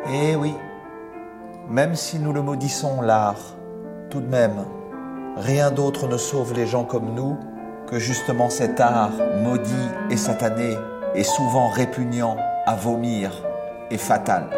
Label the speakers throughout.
Speaker 1: Eh oui, même si nous le maudissons, l'art, tout de même, rien d'autre ne sauve les gens comme nous que justement cet art maudit et satané et souvent répugnant à vomir et fatal.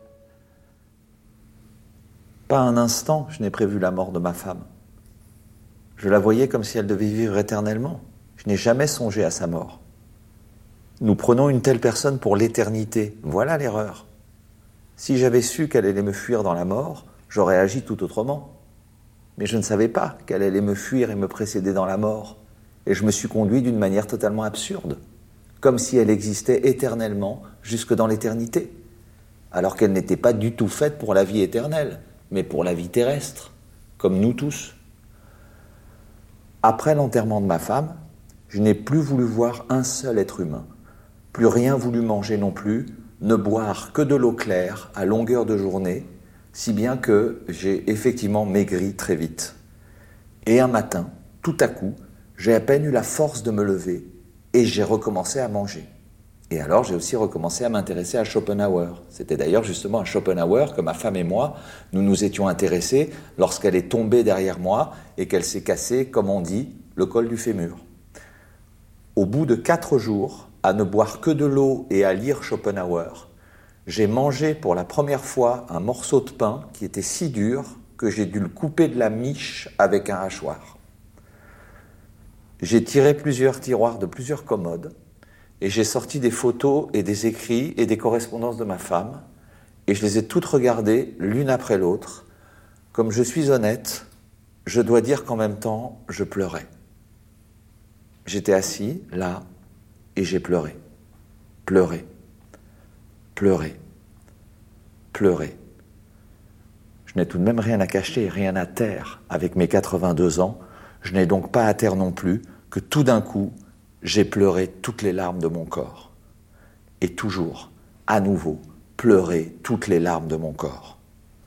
Speaker 1: Pas un instant je n'ai prévu la mort de ma femme. Je la voyais comme si elle devait vivre éternellement. Je n'ai jamais songé à sa mort. Nous prenons une telle personne pour l'éternité. Voilà l'erreur. Si j'avais su qu'elle allait me fuir dans la mort, j'aurais agi tout autrement. Mais je ne savais pas qu'elle allait me fuir et me précéder dans la mort. Et je me suis conduit d'une manière totalement absurde, comme si elle existait éternellement jusque dans l'éternité, alors qu'elle n'était pas du tout faite pour la vie éternelle, mais pour la vie terrestre, comme nous tous. Après l'enterrement de ma femme, je n'ai plus voulu voir un seul être humain, plus rien voulu manger non plus, ne boire que de l'eau claire à longueur de journée, si bien que j'ai effectivement maigri très vite. Et un matin, tout à coup, j'ai à peine eu la force de me lever et j'ai recommencé à manger. Et alors j'ai aussi recommencé à m'intéresser à Schopenhauer. C'était d'ailleurs justement à Schopenhauer que ma femme et moi, nous nous étions intéressés lorsqu'elle est tombée derrière moi et qu'elle s'est cassée, comme on dit, le col du fémur. Au bout de 4 jours, à ne boire que de l'eau et à lire Schopenhauer, j'ai mangé pour la première fois un morceau de pain qui était si dur que j'ai dû le couper de la miche avec un hachoir. J'ai tiré plusieurs tiroirs de plusieurs commodes et j'ai sorti des photos et des écrits et des correspondances de ma femme et je les ai toutes regardées l'une après l'autre. Comme je suis honnête, je dois dire qu'en même temps, je pleurais. J'étais assis, là, et j'ai pleuré. Pleuré. Pleuré. Pleuré. Je n'ai tout de même rien à cacher et rien à taire avec mes 82 ans. Je n'ai donc pas à taire non plus que tout d'un coup, j'ai pleuré toutes les larmes de mon corps. Et toujours, à nouveau, pleurer toutes les larmes de mon corps.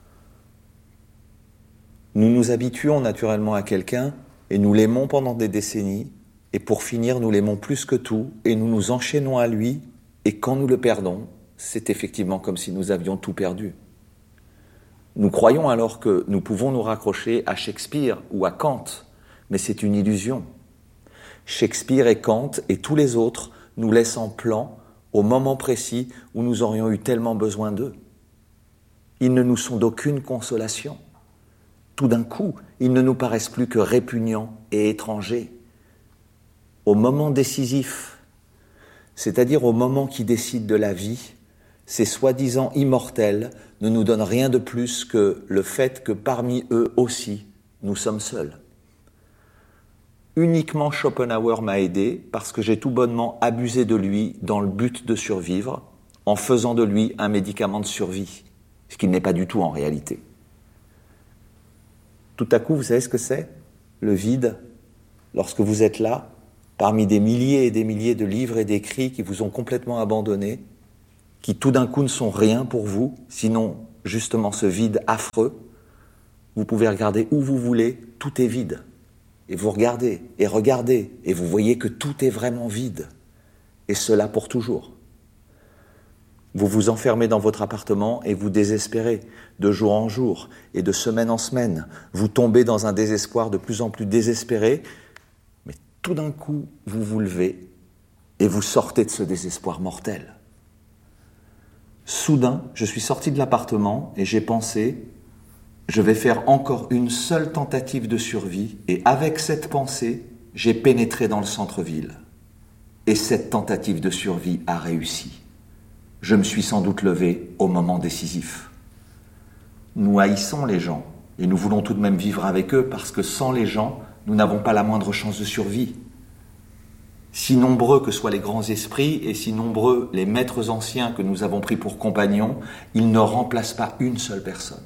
Speaker 1: Nous nous habituons naturellement à quelqu'un et nous l'aimons pendant des décennies et pour finir, nous l'aimons plus que tout et nous nous enchaînons à lui et quand nous le perdons, c'est effectivement comme si nous avions tout perdu. Nous croyons alors que nous pouvons nous raccrocher à Shakespeare ou à Kant, mais c'est une illusion. Shakespeare et Kant et tous les autres nous laissent en plan au moment précis où nous aurions eu tellement besoin d'eux. Ils ne nous sont d'aucune consolation. Tout d'un coup, ils ne nous paraissent plus que répugnants et étrangers. Au moment décisif, c'est-à-dire au moment qui décide de la vie, ces soi-disant immortels ne nous donnent rien de plus que le fait que parmi eux aussi, nous sommes seuls. Uniquement Schopenhauer m'a aidé parce que j'ai tout bonnement abusé de lui dans le but de survivre, en faisant de lui un médicament de survie, ce qu'il n'est pas du tout en réalité. Tout à coup, vous savez ce que c'est ? Le vide, lorsque vous êtes là, parmi des milliers et des milliers de livres et d'écrits qui vous ont complètement abandonné, qui tout d'un coup ne sont rien pour vous, sinon justement ce vide affreux, vous pouvez regarder où vous voulez, tout est vide. Et vous regardez, et vous voyez que tout est vraiment vide. Et cela pour toujours. Vous vous enfermez dans votre appartement et vous désespérez de jour en jour et de semaine en semaine. Vous tombez dans un désespoir de plus en plus désespéré, mais tout d'un coup, vous vous levez et vous sortez de ce désespoir mortel. Soudain, je suis sorti de l'appartement et j'ai pensé... Je vais faire encore une seule tentative de survie et avec cette pensée, j'ai pénétré dans le centre-ville. Et cette tentative de survie a réussi. Je me suis sans doute levé au moment décisif. Nous haïssons les gens et nous voulons tout de même vivre avec eux parce que sans les gens, nous n'avons pas la moindre chance de survie. Si nombreux que soient les grands esprits et si nombreux les maîtres anciens que nous avons pris pour compagnons, ils ne remplacent pas une seule personne.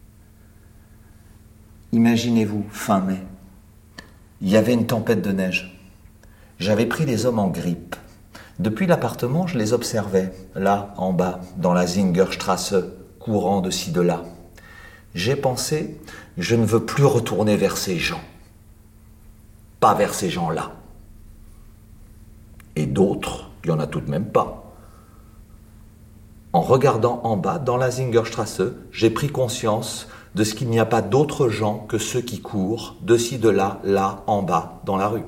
Speaker 1: Imaginez-vous, fin mai, il y avait une tempête de neige. J'avais pris les hommes en grippe. Depuis l'appartement, je les observais, là, en bas, dans la Zingerstrasse, courant de ci, de là. J'ai pensé, je ne veux plus retourner vers ces gens. Pas vers ces gens-là. Et d'autres, il n'y en a tout de même pas. En regardant en bas, dans la Zingerstrasse, j'ai pris conscience de ce qu'il n'y a pas d'autres gens que ceux qui courent, de ci, de là, là, en bas, dans la rue.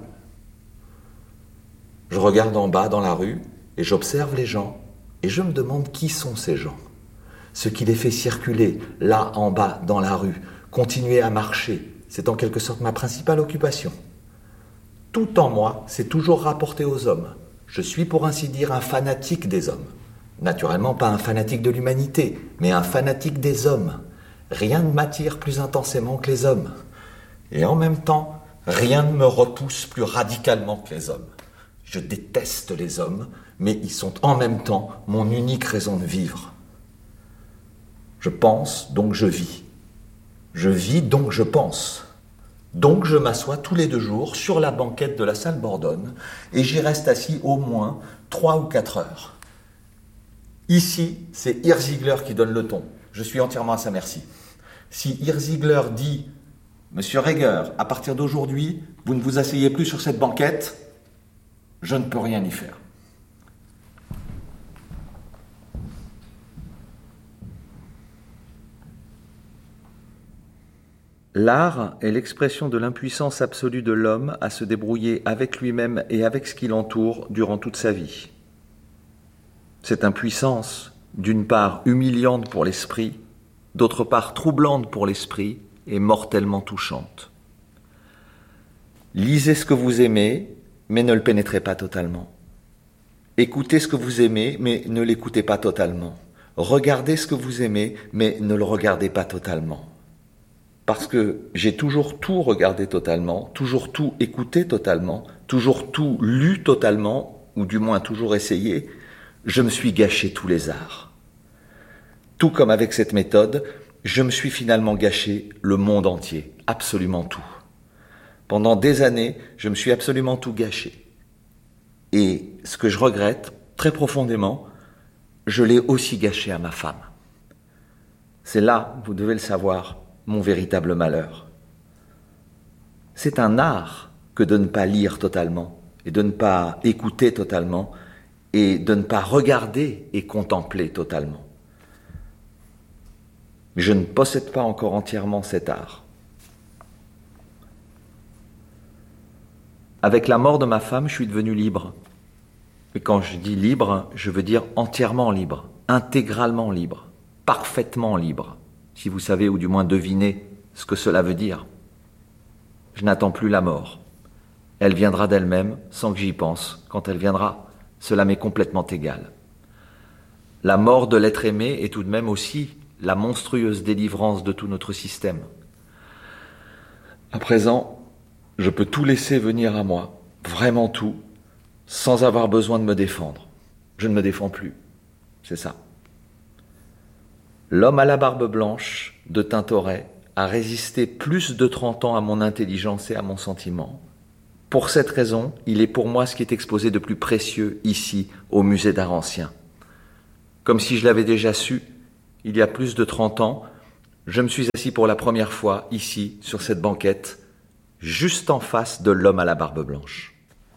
Speaker 1: Je regarde en bas dans la rue et j'observe les gens et je me demande qui sont ces gens. Ce qui les fait circuler là en bas dans la rue, continuer à marcher, c'est en quelque sorte ma principale occupation. Tout en moi, c'est toujours rapporté aux hommes. Je suis pour ainsi dire un fanatique des hommes. Naturellement pas un fanatique de l'humanité, mais un fanatique des hommes. Rien ne m'attire plus intensément que les hommes. Et en même temps, rien ne me repousse plus radicalement que les hommes. Je déteste les hommes, mais ils sont en même temps mon unique raison de vivre. Je pense, donc je vis. Je vis, donc je pense. Donc je m'assois tous les 2 jours sur la banquette de la salle Bordone et j'y reste assis au moins 3 ou 4 heures. Ici, c'est Hirziegler qui donne le ton. Je suis entièrement à sa merci. Si Hirziegler dit « Monsieur Reger, à partir d'aujourd'hui, vous ne vous asseyez plus sur cette banquette », je ne peux rien y faire. L'art est l'expression de l'impuissance absolue de l'homme à se débrouiller avec lui-même et avec ce qui l'entoure durant toute sa vie. Cette impuissance, d'une part humiliante pour l'esprit, d'autre part troublante pour l'esprit et mortellement touchante. Lisez ce que vous aimez, mais ne le pénétrez pas totalement. Écoutez ce que vous aimez, mais ne l'écoutez pas totalement. Regardez ce que vous aimez, mais ne le regardez pas totalement. Parce que j'ai toujours tout regardé totalement, toujours tout écouté totalement, toujours tout lu totalement, ou du moins toujours essayé, je me suis gâché tous les arts. Tout comme avec cette méthode, je me suis finalement gâché le monde entier, absolument tout. Pendant des années, je me suis absolument tout gâché. Et ce que je regrette, très profondément, je l'ai aussi gâché à ma femme. C'est là, vous devez le savoir, mon véritable malheur. C'est un art que de ne pas lire totalement, et de ne pas écouter totalement, et de ne pas regarder et contempler totalement. Je ne possède pas encore entièrement cet art. Avec la mort de ma femme, je suis devenu libre. Et quand je dis libre, je veux dire entièrement libre, intégralement libre, parfaitement libre, si vous savez ou du moins devinez ce que cela veut dire. Je n'attends plus la mort. Elle viendra d'elle-même, sans que j'y pense. Quand elle viendra, cela m'est complètement égal. La mort de l'être aimé est tout de même aussi la monstrueuse délivrance de tout notre système. À présent, je peux tout laisser venir à moi, vraiment tout, sans avoir besoin de me défendre. Je ne me défends plus, c'est ça. L'homme à la barbe blanche, de Tintoret, a résisté plus de 30 ans à mon intelligence et à mon sentiment. Pour cette raison, il est pour moi ce qui est exposé de plus précieux ici, au musée d'art ancien. Comme si je l'avais déjà su, il y a plus de 30 ans, je me suis assis pour la première fois ici, sur cette banquette, juste en face de l'homme à la barbe blanche.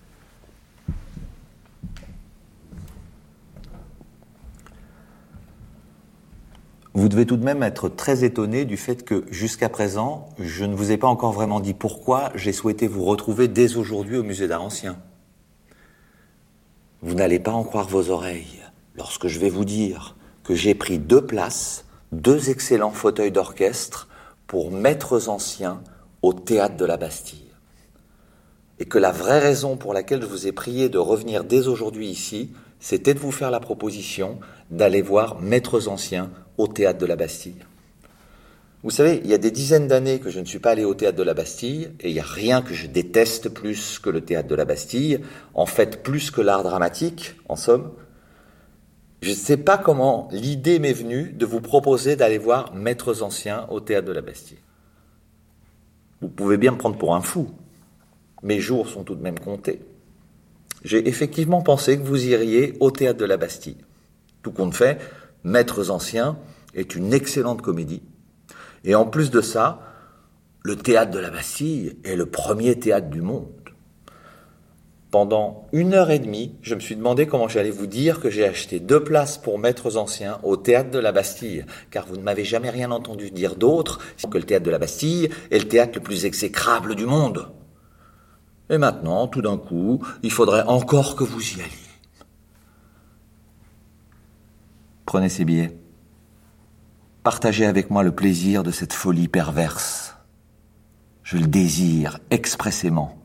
Speaker 1: Vous devez tout de même être très étonné du fait que, jusqu'à présent, je ne vous ai pas encore vraiment dit pourquoi j'ai souhaité vous retrouver dès aujourd'hui au musée d'art ancien. Vous n'allez pas en croire vos oreilles lorsque je vais vous dire que j'ai pris 2 places, 2 excellents fauteuils d'orchestre pour maîtres anciens au théâtre de la Bastille. Et que la vraie raison pour laquelle je vous ai prié de revenir dès aujourd'hui ici, c'était de vous faire la proposition d'aller voir maîtres anciens au théâtre de la Bastille. Vous savez, il y a des dizaines d'années que je ne suis pas allé au théâtre de la Bastille, et il n'y a rien que je déteste plus que le théâtre de la Bastille, en fait plus que l'art dramatique, en somme. Je ne sais pas comment l'idée m'est venue de vous proposer d'aller voir maîtres anciens au théâtre de la Bastille. Vous pouvez bien me prendre pour un fou. Mes jours sont tout de même comptés. J'ai effectivement pensé que vous iriez au théâtre de la Bastille. Tout compte fait, Maîtres anciens est une excellente comédie. Et en plus de ça, le théâtre de la Bastille est le premier théâtre du monde. Pendant 1 heure et demie, je me suis demandé comment j'allais vous dire que j'ai acheté 2 places pour Maîtres Anciens au Théâtre de la Bastille, car vous ne m'avez jamais rien entendu dire d'autre que le Théâtre de la Bastille est le théâtre le plus exécrable du monde. Et maintenant, tout d'un coup, il faudrait encore que vous y alliez. Prenez ces billets. Partagez avec moi le plaisir de cette folie perverse. Je le désire expressément.